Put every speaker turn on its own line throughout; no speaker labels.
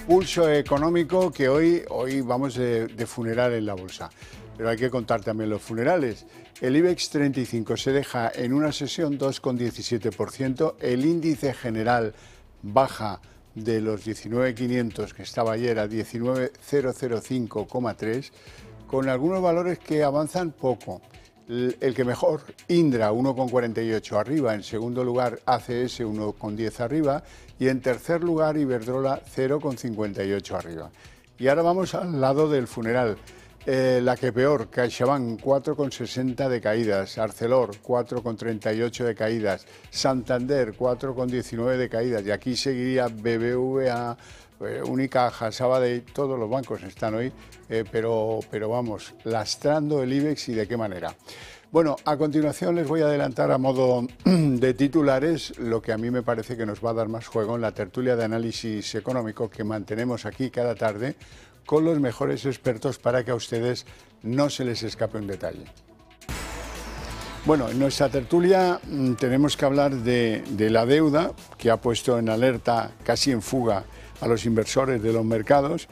Pulso económico que hoy vamos de funeral en la bolsa. Pero hay que contar también los funerales. El IBEX 35 se deja en una sesión 2,17%. El índice general baja de los 19.500 que estaba ayer a 19.005,3, con algunos valores que avanzan poco. El que mejor, Indra 1,48 arriba, en segundo lugar ACS 1,10 arriba y en tercer lugar Iberdrola 0,58 arriba. Y ahora vamos al lado del funeral. La que peor, CaixaBank 4,60 de caídas, Arcelor 4,38 de caídas, Santander 4,19 de caídas y aquí seguiría BBVA, Unicaja, Sabadell, todos los bancos están hoy, pero vamos, lastrando el IBEX y de qué manera. Bueno, a continuación les voy a adelantar a modo de titulares lo que a mí me parece que nos va a dar más juego en la tertulia de análisis económico que mantenemos aquí cada tarde con los mejores expertos para que a ustedes no se les escape un detalle. Bueno, en nuestra tertulia tenemos que hablar de la deuda que ha puesto en alerta, casi en fuga, a los inversores de los mercados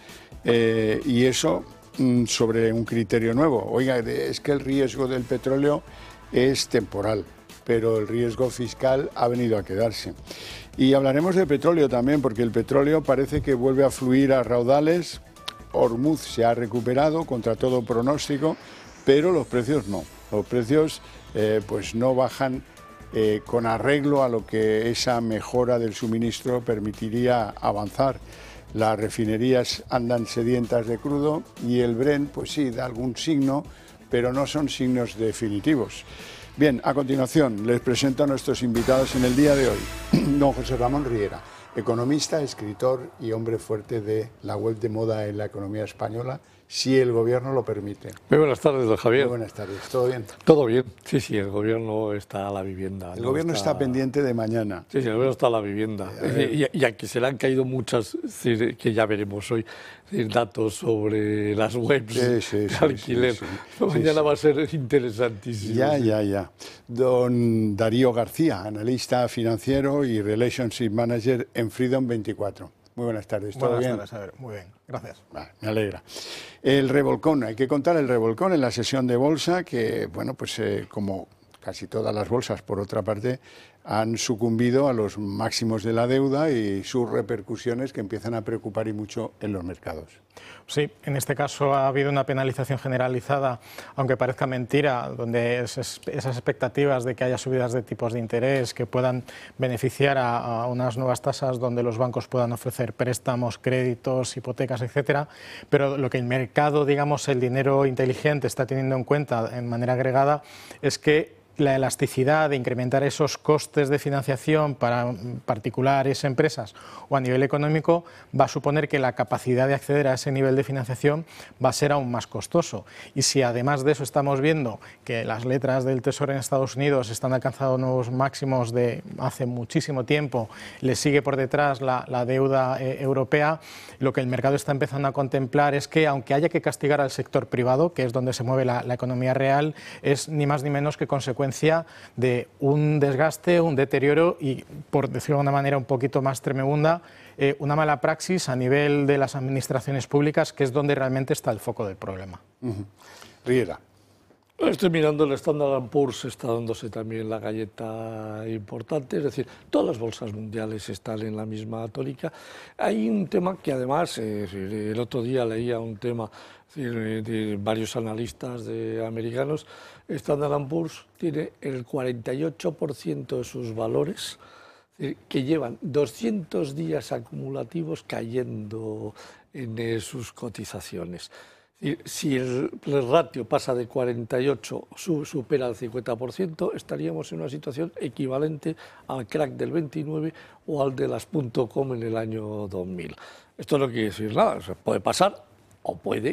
y eso sobre un criterio nuevo. Oiga, es que el riesgo del petróleo es temporal, pero el riesgo fiscal ha venido a quedarse. Y hablaremos de petróleo también, porque el petróleo parece que vuelve a fluir a raudales. Hormuz se ha recuperado contra todo pronóstico, pero los precios no. Los precios pues no bajan con arreglo a lo que esa mejora del suministro permitiría avanzar. Las refinerías andan sedientas de crudo y el Brent, pues sí, da algún signo, pero no son signos definitivos. Bien, a continuación les presento a nuestros invitados en el día de hoy. Don José Ramón Riera, economista, escritor y hombre fuerte de la web de moda en la economía española, si el gobierno lo permite.
Muy buenas tardes, don Javier.
Muy buenas tardes, ¿todo bien?
Todo bien, sí, el gobierno está a la vivienda.
El gobierno está pendiente de mañana.
Sí, el gobierno está a la vivienda. Y aunque se le han caído muchas, que ya veremos hoy, datos sobre las webs de alquiler. Mañana va a ser interesantísimo.
Ya. Don Darío García, analista financiero y Relationship Manager en Freedom 24. Muy buenas tardes, ¿todo bien?
Buenas tardes, muy bien, gracias.
Me alegra. El revolcón, hay que contar el revolcón en la sesión de bolsa que, bueno, pues como casi todas las bolsas, por otra parte, han sucumbido a los máximos de la deuda y sus repercusiones que empiezan a preocupar y mucho en los mercados.
Sí, en este caso ha habido una penalización generalizada, aunque parezca mentira, donde esas expectativas de que haya subidas de tipos de interés que puedan beneficiar a unas nuevas tasas donde los bancos puedan ofrecer préstamos, créditos, hipotecas, etcétera, pero lo que el mercado, digamos, el dinero inteligente está teniendo en cuenta en manera agregada es que la elasticidad de incrementar esos costes de financiación para particulares, empresas o a nivel económico va a suponer que la capacidad de acceder a ese nivel de financiación va a ser aún más costoso. Y si además de eso estamos viendo que las letras del Tesoro en Estados Unidos están alcanzando nuevos máximos de hace muchísimo tiempo, le sigue por detrás la deuda europea, lo que el mercado está empezando a contemplar es que aunque haya que castigar al sector privado, que es donde se mueve la economía real, es ni más ni menos que consecuencia de un desgaste, un deterioro y, por decirlo de una manera un poquito más tremenda, una mala praxis a nivel de las administraciones públicas, que es donde realmente está el foco del problema.
Riera.
Estoy mirando el Standard & Poor's, está dándose también la galleta importante, es decir, todas las bolsas mundiales están en la misma tónica. Hay un tema que además, el otro día leía un tema de varios analistas americanos. Standard & Poor's tiene el 48% de sus valores que llevan 200 días acumulativos cayendo en sus cotizaciones. Si el ratio pasa de 48, supera el 50%, estaríamos en una situación equivalente al crack del 29 o al de las .com en el año 2000. Esto no quiere decir nada, puede pasar o puede